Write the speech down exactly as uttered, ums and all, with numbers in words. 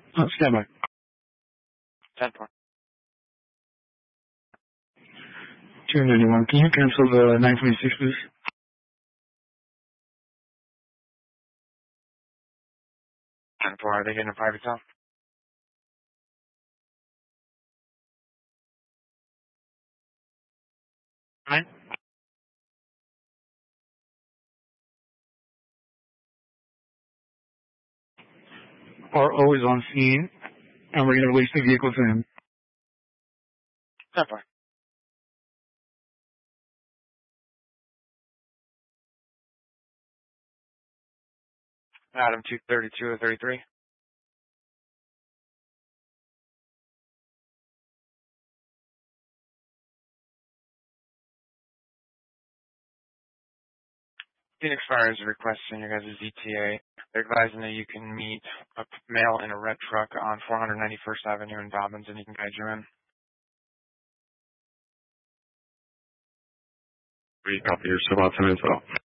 Oh, stand by. ten four. two ninety-one. Can you cancel the nine twenty-six, please? ten four, are they getting a private cell? Nine? R O is on scene, and we're going to release the vehicle to him. ten four. Adam two thirty-two or thirty-three. Phoenix Fire is requesting your guys' E T A. They're advising that you can meet a male in a red truck on four ninety-first Avenue in Dobbins, and you can guide you in. We copy your about ten info.